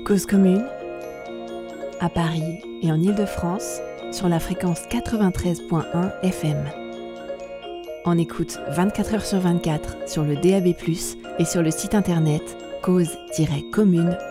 Cause commune, à Paris et en Île-de-France, sur la fréquence 93.1 FM. En écoute 24 heures sur 24 sur le DAB+, et sur le site internet cause-commune.fm.